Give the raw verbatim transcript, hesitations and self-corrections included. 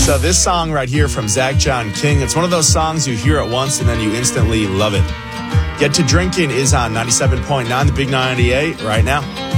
So this song right here from Zach John King, it's one of those songs you hear it once and then you instantly love it. Get to Drinking is on ninety-seven point nine, the Big ninety-eight right now.